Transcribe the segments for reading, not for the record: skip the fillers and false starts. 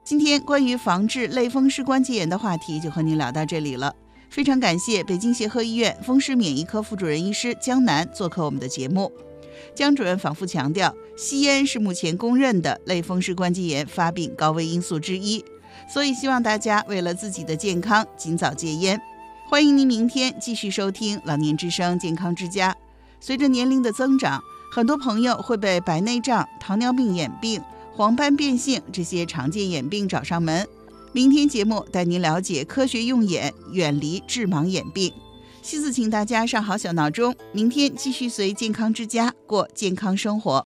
今天关于防治类风湿关节炎的话题就和您聊到这里了。非常感谢北京协和医院风湿免疫科副主任医师江南做客我们的节目。江主任反复强调，吸烟是目前公认的类风湿关节炎发病高危因素之一，所以希望大家为了自己的健康尽早戒烟。欢迎您明天继续收听老年之声健康之家。随着年龄的增长，很多朋友会被白内障、糖尿病眼病、黄斑变性这些常见眼病找上门。明天节目带您了解科学用眼，远离致盲眼病。希次请大家上好小闹钟，明天继续随健康之家过健康生活。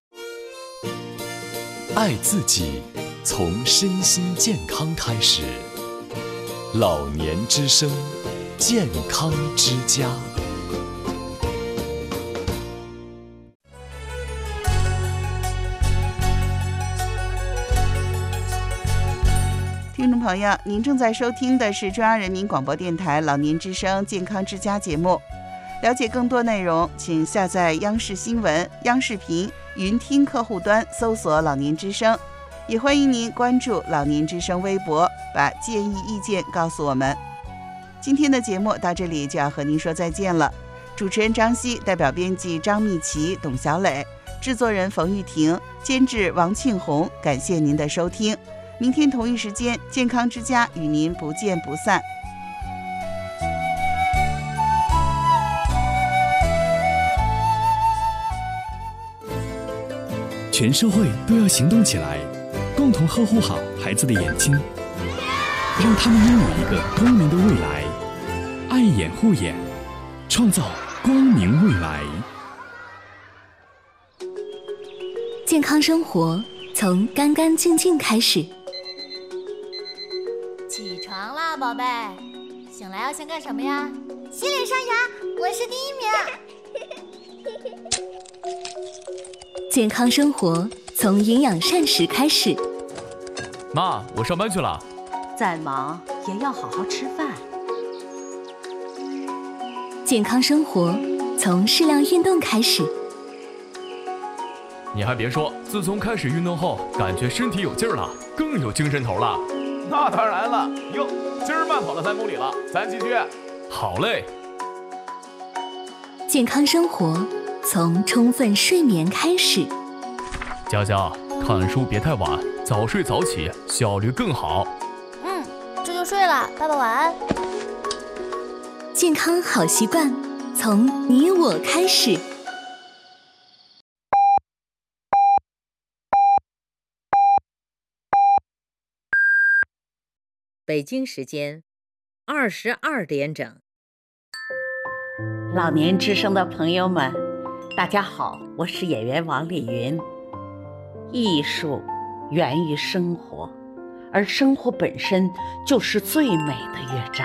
爱自己，从身心健康开始。老年之声，健康之家。 听众朋友，您正在收听的是中央人民广播电台老年之声健康之家节目。了解更多内容，请下载央视新闻、央视频云听客户端，搜索老年之声。也欢迎您关注老年之声微博，把建议意见告诉我们。今天的节目到这里就要和您说再见了。主持人张希，代表编辑张蜜琪、董小磊，制作人冯玉婷，监制王庆红，感谢您的收听。明天同一时间，健康之家与您不见不散。 全社会都要行动起来，共同呵护好孩子的眼睛，让他们拥有一个光明的未来。爱眼护眼，创造光明未来。 健康生活从干干净净开始。 起床啦，宝贝！醒来要先干什么呀？洗脸刷牙，我是第1名。 健康生活从营养膳食开始。 妈，我上班去了。 再忙也要好好吃饭。 健康生活从适量运动开始。 你还别说，自从开始运动后，感觉身体有劲儿了，更有精神头了。 那当然了，哟，今儿慢跑了3公里了，咱继续。 好嘞。 健康生活从充分睡眠开始。 佳佳，看书别太晚，早睡早起，效率更好。 这就睡了，爸爸晚安。 健康好习惯从你我开始。 北京时间22点整。 老年之声的朋友们，大家好，我是演员王丽云。艺术源于生活，而生活本身就是最美的乐章。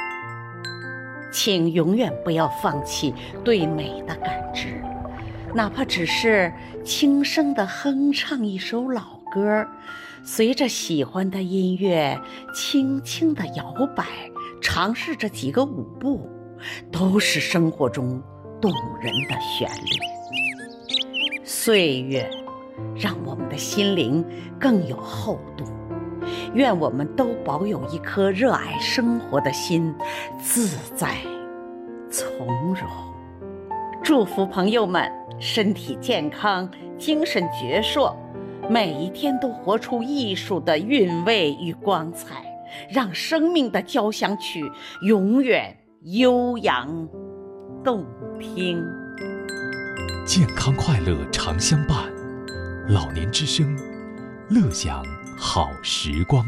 请永远不要放弃对美的感知，哪怕只是轻声地哼唱一首老歌，随着喜欢的音乐轻轻地摇摆，尝试着几个舞步，都是生活中动人的旋律。岁月让我们的心灵更有厚度，愿我们都保有一颗热爱生活的心，自在从容。祝福朋友们身体健康，精神矍铄，每一天都活出艺术的韵味与光彩，让生命的交响曲永远悠扬动听。 健康快乐常相伴，老年之声，乐享好时光。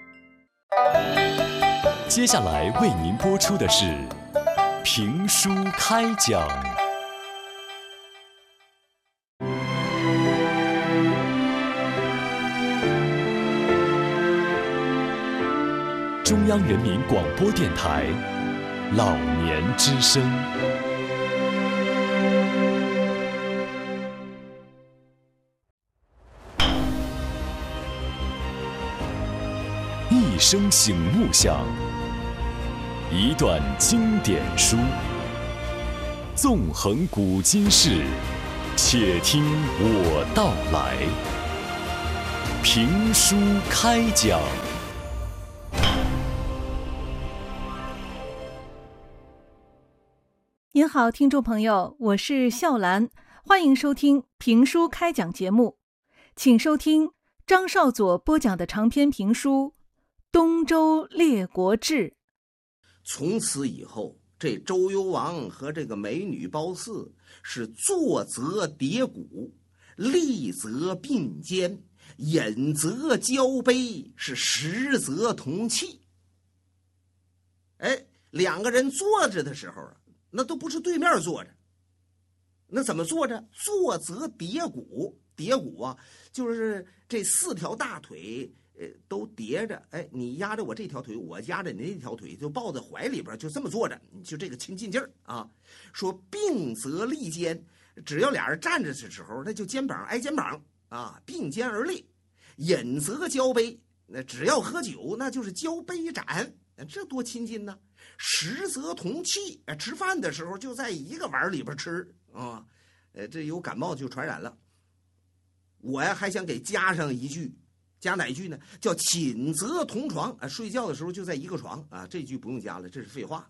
接下来为您播出的是评书开讲。中央人民广播电台老年之声。一声醒目响，一段经典书，纵横古今事，且听我道来。评书开讲。 您好，听众朋友，我是笑兰，欢迎收听评书开讲节目，请收听张少佐播讲的长篇评书《东周列国志》。 从此以后，这周幽王和这个美女褒姒是坐则叠骨，立则并肩，饮则交杯，是食则同器。两个人坐着的时候啊，那都不是对面坐着，那怎么坐着？坐则叠骨，叠骨啊，就是这4条大腿都叠着，你压着我这条腿，我压着你那条腿，就抱在怀里边，就这么坐着，你就这个亲近劲儿啊。说并则立肩，只要俩人站着的时候，那就肩膀挨肩膀啊，并肩而立。饮则交杯，那只要喝酒，那就是交杯盏，这多亲近呢。食则同器，吃饭的时候就在一个碗里边吃啊，这有感冒就传染了。我呀还想给加上一句，加哪句呢？叫寝则同床，睡觉的时候就在一个床啊，这句不用加了，这是废话。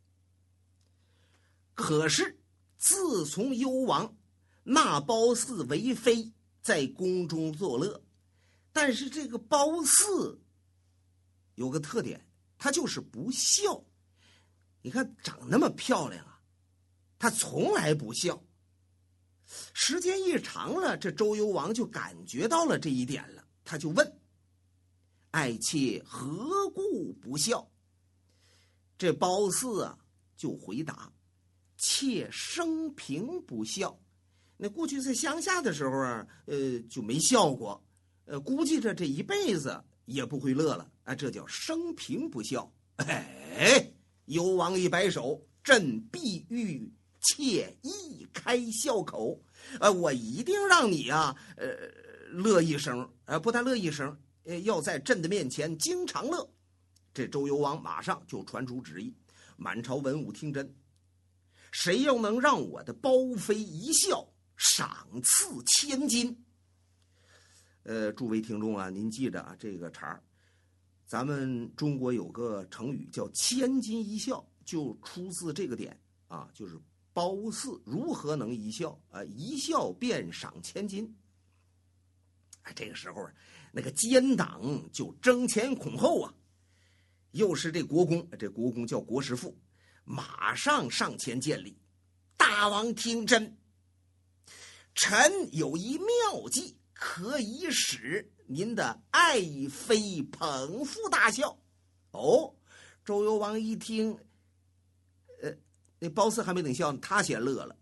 可是自从幽王纳褒姒为妃，在宫中作乐，但是这个褒姒有个特点，她就是不孝。你看长那么漂亮啊，她从来不孝。时间一长了，这周幽王就感觉到了这一点了，他就问：爱妾何故不孝？这褒姒啊就回答：妾生平不孝。那过去在乡下的时候啊，就没孝过，估计着这一辈子也不会乐了啊，这叫生平不孝。幽王一摆手：朕必欲妾亦开孝口，我一定让你啊，乐一声，不但乐一声，要在朕的面前经常乐。这周幽王马上就传出旨意，满朝文武听真，谁要能让我的褒妃一孝，赏赐1000金。诸位听众啊，您记着啊，这个茬儿，咱们中国有个成语叫千金一孝，就出自这个点啊，就是褒姒如何能一孝啊？一孝便赏1000金。这个时候那个奸党就争前恐后啊，又是这国公，这国公叫国师傅，马上上前见礼：大王听真，臣有一妙计，可以使您的爱妃捧腹大笑。周幽王一听，那褒姒还没等笑，他先乐了。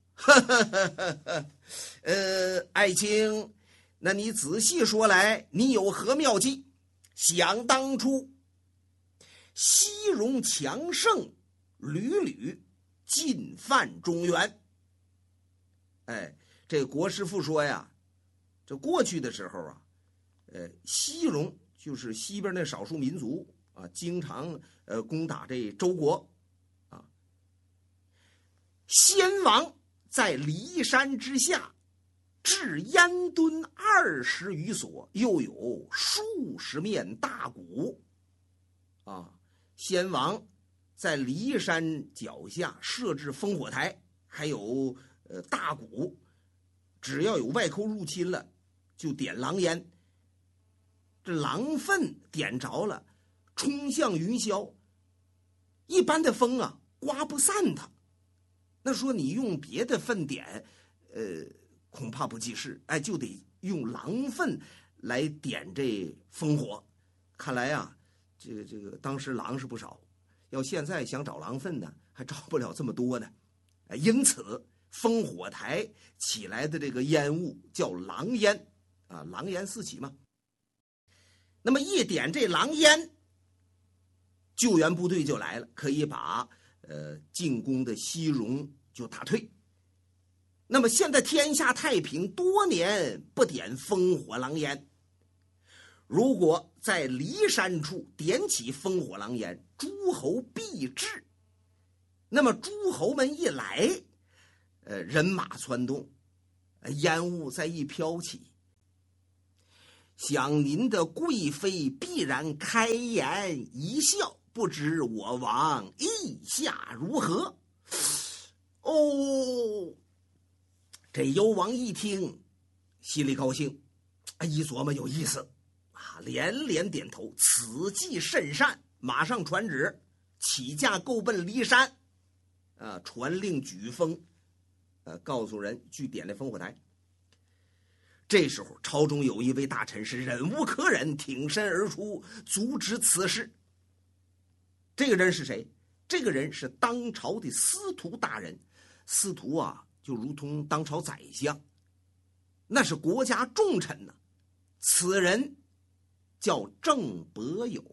爱卿，那你仔细说来，你有何妙计？想当初，西戎强盛，屡屡进犯中原。这国师傅说呀，这过去的时候啊，西戎就是西边那少数民族啊，经常攻打这周国啊。先王在骊山之下置烟墩20余所，又有数十面大鼓啊。先王在骊山脚下设置烽火台，还有大鼓，只要有外寇入侵了，就点狼烟。这狼粪点着了，冲向云霄，一般的风啊刮不散它。那说你用别的粪点，恐怕不济事，就得用狼粪来点这烽火。看来啊，这个当时狼是不少，要现在想找狼粪呢，还找不了这么多呢。因此烽火台起来的这个烟雾叫狼烟啊，狼烟四起嘛。那么一点这狼烟，救援部队就来了，可以把进攻的西戎就打退。那么现在天下太平，多年不点烽火狼烟，如果在骊山处点起烽火狼烟，诸侯必至。那么诸侯们一来，人马窜动，烟雾再一飘起，想您的贵妃必然开颜一笑，不知我王意下如何？ 哦，这幽王一听，心里高兴，一琢磨有意思啊，连连点头，此计甚善，马上传旨，起驾购奔骊山，传令举烽，告诉人去点那烽火台。这时候，朝中有一位大臣是忍无可忍，挺身而出，阻止此事。这个人是谁？这个人是当朝的司徒大人。司徒啊，就如同当朝宰相，那是国家重臣呢。此人叫郑伯友。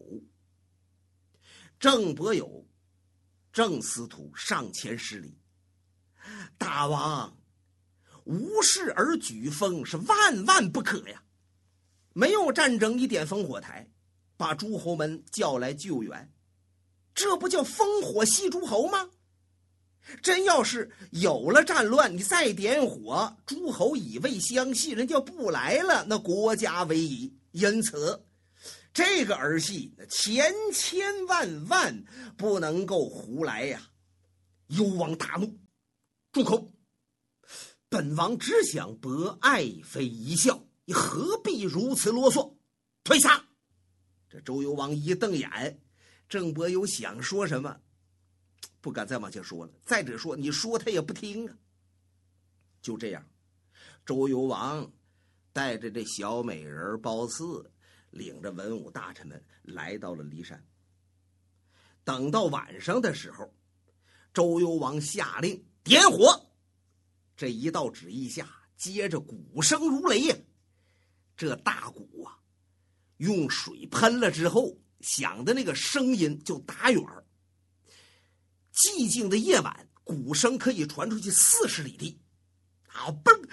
郑伯友，郑司徒上前施礼：大王，无事而举烽是万万不可呀！没有战争，你点烽火台，把诸侯们叫来救援，这不叫烽火戏诸侯吗？真要是有了战乱，你再点火，诸侯以为相信，人家不来了，那国家危矣。因此这个儿戏千千万万不能够胡来呀！幽王大怒：住口！本王只想博爱妃一笑，你何必如此啰嗦？退下！这周幽王一瞪眼，郑伯友想说什么，不敢再往下说了。再者说，你说他也不听啊。就这样，周幽王带着这小美人褒姒，领着文武大臣们来到了骊山。等到晚上的时候，周幽王下令点火。这一道旨意下，接着鼓声如雷呀！这大鼓啊，用水喷了之后，响的那个声音就打远儿。寂静的夜晚，鼓声可以传出去40里地。嘣！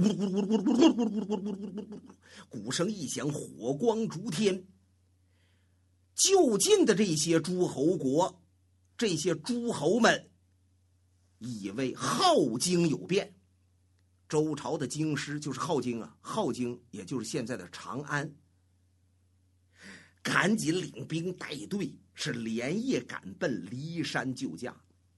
鼓声一响，火光烛天。就近的这些诸侯国，这些诸侯们以为镐京有变。周朝的京师就是镐京啊，镐京也就是现在的长安。赶紧领兵带队，是连夜赶奔骊山救驾。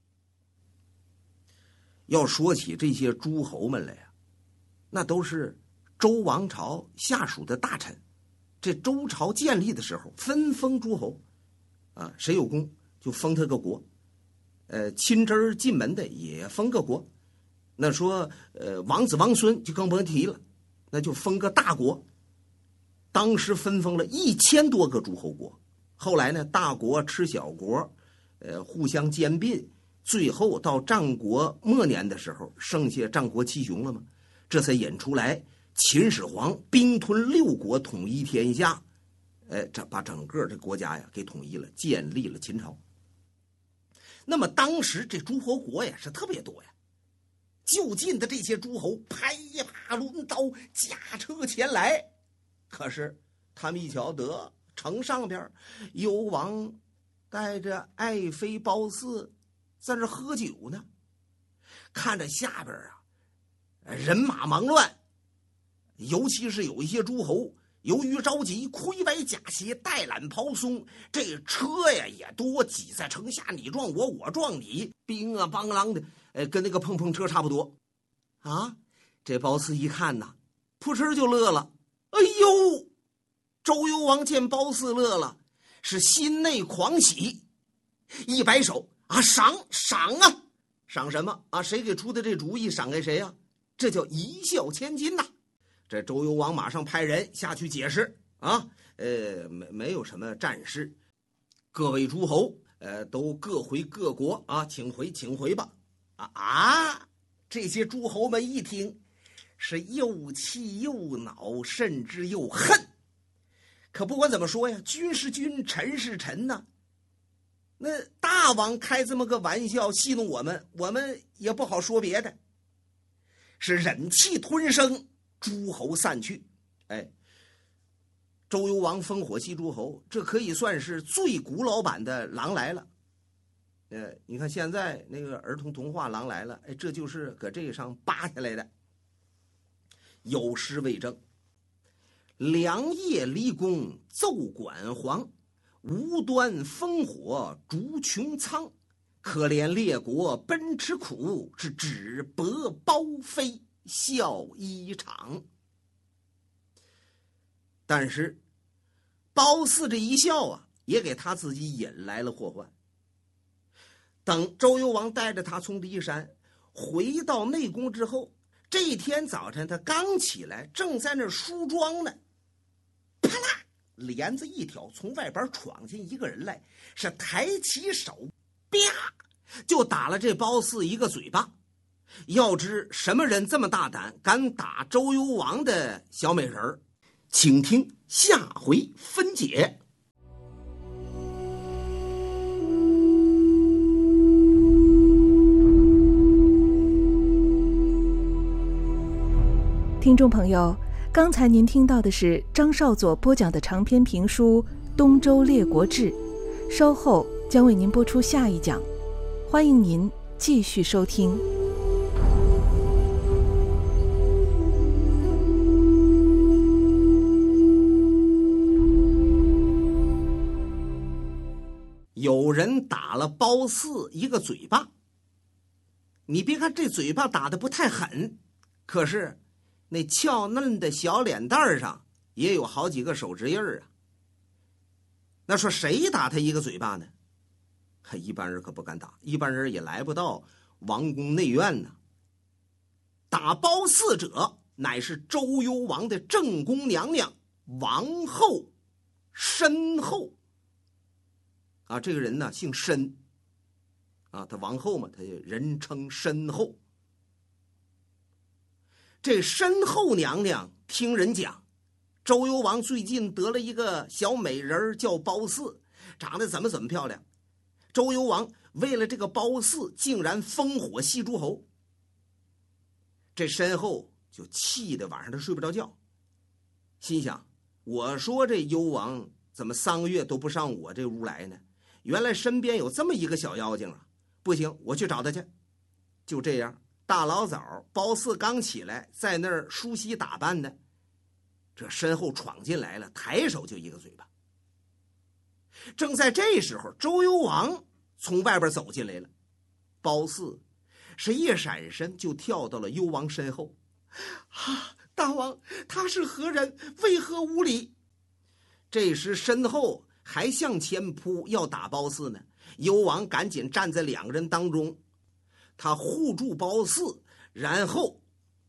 要说起这些诸侯们来呀，那都是周王朝下属的大臣。这周朝建立的时候，分封诸侯，谁有功就封他个国，亲侄进门的也封个国。那说王子王孙就更甭提了，那就封个大国。当时分封了1000多个诸侯国，后来呢，大国吃小国，互相兼并，最后到战国末年的时候，剩下战国七雄了嘛，这才引出来秦始皇兵吞6国，统一天下，这把整个这国家呀给统一了，建立了秦朝。那么当时这诸侯国呀是特别多呀。就近的这些诸侯拍马抡刀，驾车前来。可是他们一瞧，得城上边幽王带着爱妃褒姒在这喝酒呢，看着下边人马忙乱，尤其是有一些诸侯由于着急，盔師甲鞋，带揽袍松，这车呀也多，挤在城下，你撞我，我撞你，兵啊邦啷的，跟那个碰碰车差不多啊。这褒姒一看呐，扑哧就乐了。哎呦，周幽王见褒姒乐了，是心内狂喜，一摆手啊，赏啊，赏什么啊？谁给出的这主意？赏给谁呀？这叫一笑千金呐。这周幽王马上派人下去解释啊，没有什么战事，各位诸侯都各回各国啊，请回吧。这些诸侯们一听，是又气又恼，甚至又恨。可不管怎么说呀，君是君，臣是臣呐。那大王开这么个玩笑戏弄我们，我们也不好说别的，是忍气吞声，诸侯散去。周幽王烽火戏诸侯，这可以算是最古老版的《狼来了》。你看现在那个儿童童话《狼来了》，这就是搁这上扒下来的。有诗为证：良夜离宫奏管黄，无端烽火烛穹苍。 可怜列国奔驰苦，是只薄褒非笑衣裳。但是褒姒这一笑啊，也给他自己引来了祸患。等周幽王带着他从骊山回到内宫之后，这一天早晨他刚起来，正在那梳妆呢，啪啦，帘子一挑，从外边闯进一个人来，是抬起手，啪就打了这褒姒一个嘴巴。要知什么人这么大胆，敢打周幽王的小美人儿？请听下回分解。 听众朋友，刚才您听到的是张少佐播讲的长篇评书《东周列国志》，稍后将为您播出下一讲，欢迎您继续收听。 有人打了褒姒一个嘴巴，你别看这嘴巴打得不太狠，可是那俏嫩的小脸蛋上也有好几个手指印啊。那说谁打他一个嘴巴呢？一般人可不敢打，一般人也来不到王宫内院呢。打褒姒者乃是周幽王的正宫娘娘王后申后啊，这个人呢姓申啊，他王后嘛，他人称申后。这申后娘娘听人讲，周幽王最近得了一个小美人叫褒姒，长得怎么漂亮。周幽王为了这个褒姒，竟然烽火戏诸侯。这申后就气得晚上他睡不着觉，心想：我说这幽王怎么3个月都不上我这屋来呢？原来身边有这么一个小妖精啊！不行，我去找他去。就这样，大老早褒姒刚起来，在那儿梳洗打扮呢，这身后闯进来了，抬手就一个嘴巴。正在这时候，周幽王从外边走进来了，褒姒是一闪身就跳到了幽王身后。大王，他是何人？为何无礼？这时身后还向前扑要打褒姒呢，幽王赶紧站在2个人当中，他护住褒姒，然后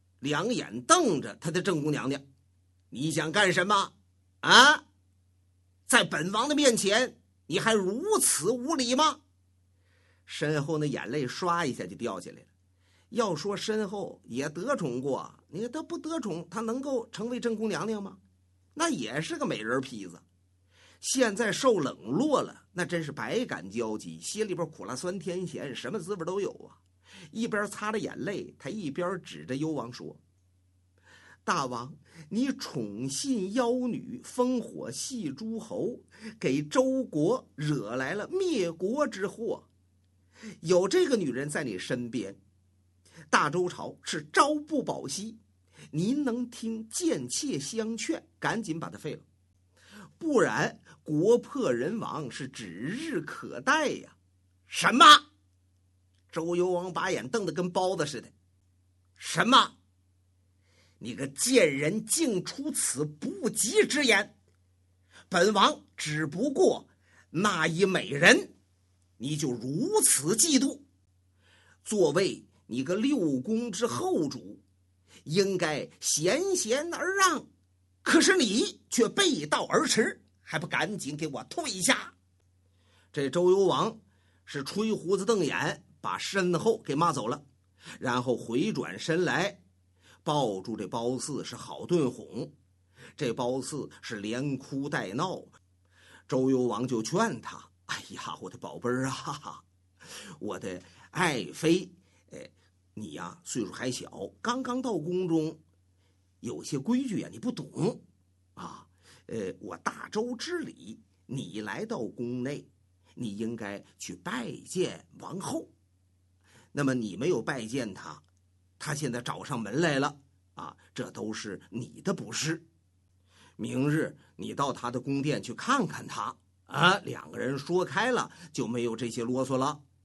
2眼瞪着他的正宫娘娘：你想干什么啊？在本王的面前你还如此无礼吗？身后那眼泪刷一下就掉下来了。要说身后也得宠过，你看他不得宠，他能够成为正宫娘娘吗？那也是个美人坯子。现在受冷落了，那真是百感交集，心里边苦辣酸甜咸，什么滋味都有啊。一边擦着眼泪，他一边指着幽王说：大王，你宠信妖女，烽火戏诸侯，给周国惹来了灭国之祸。有这个女人在你身边，大周朝是朝不保夕。您能听贱妾相劝，赶紧把她废了，不然国破人亡是指日可待呀。什么？周幽王把眼瞪得跟包子似的。什么？你个贱人，竟出此不吉之言！本王只不过那一美人，你就如此嫉妒？作为你个6宫之后主，应该贤而让，可是你却背道而驰，还不赶紧给我退下！这周幽王是吹胡子瞪眼，把申后给骂走了，然后回转身来抱住这褒姒，是好顿哄。这褒姒是连哭带闹，周幽王就劝他：哎呀，我的宝贝儿啊，我的爱妃，你呀岁数还小，刚刚到宫中，有些规矩呀你不懂啊。我大周之礼，你来到宫内，你应该去拜见王后。那么你没有拜见她，她现在找上门来了啊，这都是你的不是。明日你到她的宫殿去看看她啊，2个人说开了，就没有这些啰嗦了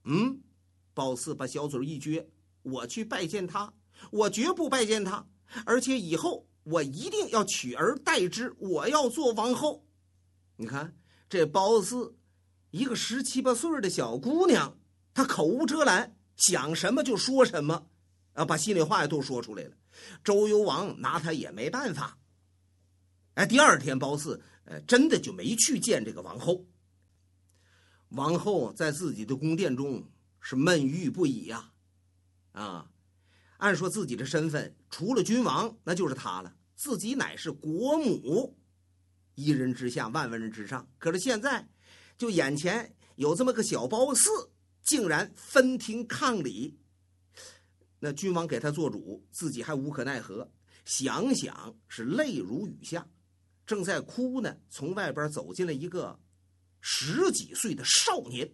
褒姒把小嘴一撅，我去拜见他，我绝不拜见他，而且以后我一定要取而代之，我要做王后。你看这褒姒一个17、18岁的小姑娘，她口无遮拦，想什么就说什么把心里话也都说出来了。周幽王拿她也没办法。第二天褒姒真的就没去见这个王后。王后在自己的宫殿中是闷郁不已呀。按说自己的身份除了君王那就是她了，自己乃是国母，一人之下万人之上。可是现在就眼前有这么个小褒姒，竟然分庭抗礼，那君王给他做主，自己还无可奈何，想想是泪如雨下。正在哭呢，从外边走进了一个10几岁的少年。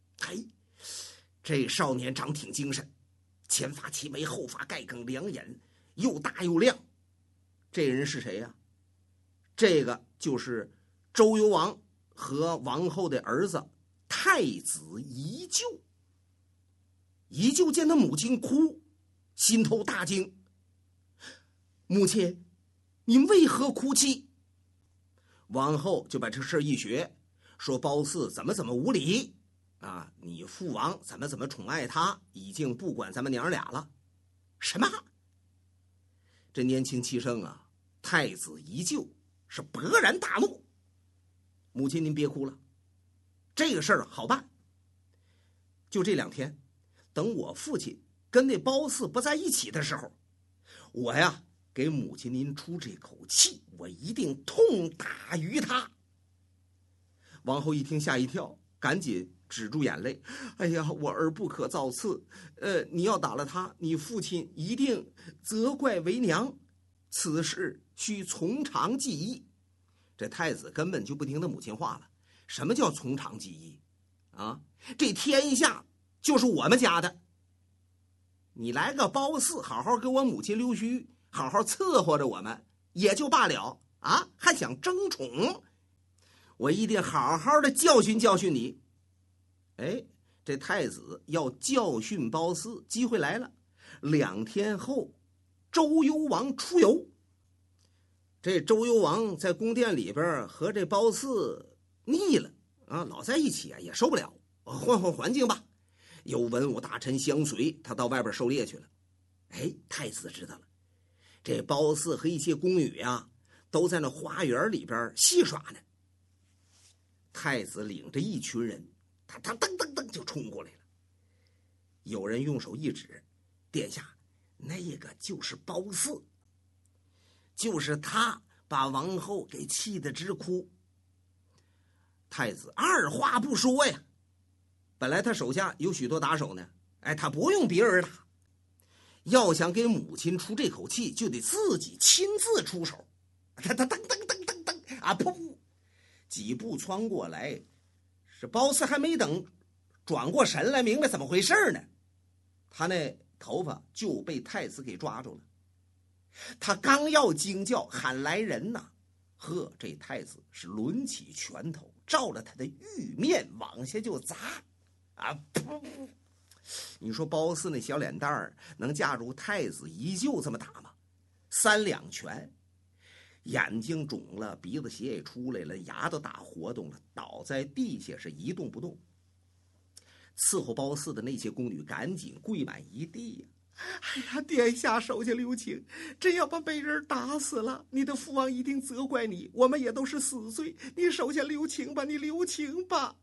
这少年长挺精神，前发齐眉，后发盖梗，两眼又大又亮。这人是谁呀？这个就是周幽王和王后的儿子太子宜臼。宜臼见他母亲哭，心头大惊。母亲，您为何哭泣？王后就把这事一学，说褒姒怎么无理你父王怎么宠爱他，已经不管咱们娘俩了。什么？这年轻气盛太子宜臼是勃然大怒。母亲您别哭了，这个事儿好办。就这2天，等我父亲跟那褒姒不在一起的时候，我呀给母亲您出这口气，我一定痛打于他。王后一听吓一跳，赶紧止住眼泪。哎呀，我儿不可造次，你要打了他，你父亲一定责怪为娘，此事需从长计议。这太子根本就不听他母亲话了。什么叫从长计议这天下就是我们家的，你来个褒姒好好给我母亲溜须，好好伺候着我们也就罢了还想争宠，我一定好好的教训教训你。这太子要教训褒姒，机会来了。2天后，周幽王出游。这周幽王在宫殿里边和这褒姒腻了老在一起也受不了，换环境吧。有文武大臣相随，他到外边狩猎去了。太子知道了，这褒姒和一些宫女都在那花园里边戏耍呢。太子领着一群人，他噔噔噔就冲过来了。有人用手一指，殿下，那个就是褒姒，就是他把王后给气得直哭。太子二话不说呀，本来他手下有许多打手呢，他不用别人打，要想给母亲出这口气，就得自己亲自出手。他噔噔噔噔噔噗，几步窜过来，是褒姒还没等转过神来明白怎么回事呢，他那头发就被太子给抓住了。他刚要惊叫喊来人呐，这太子是抡起拳头，照着他的玉面往下就砸噗！你说褒姒那小脸蛋儿能架住太子宜臼这么打吗？3两拳，眼睛肿了，鼻子血也出来了，牙都打活动了，倒在地下是一动不动。伺候褒姒的那些宫女赶紧跪满一地呀！哎呀，殿下手下留情，真要把被人打死了，你的父王一定责怪你，我们也都是死罪，你手下留情吧，你留情吧。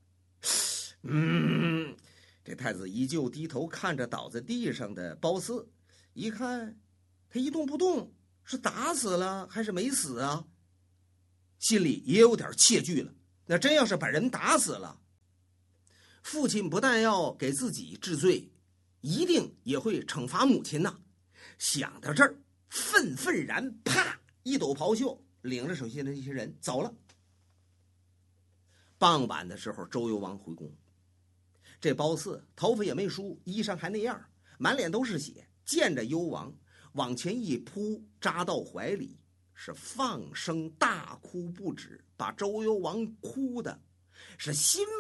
这太子宜臼低头看着倒在地上的褒姒，一看他一动不动，是打死了还是没死啊？心里也有点怯惧了。那真要是把人打死了，父亲不但要给自己治罪，一定也会惩罚母亲呐。想到这儿，愤然啪一抖袍袖，领着手下的一些人走了。傍晚的时候，周幽王回宫，这褒姒头发也没梳，衣裳还那样，满脸都是血，见着幽王往前一扑，扎到怀里，是放声大哭不止，把周幽王哭的是心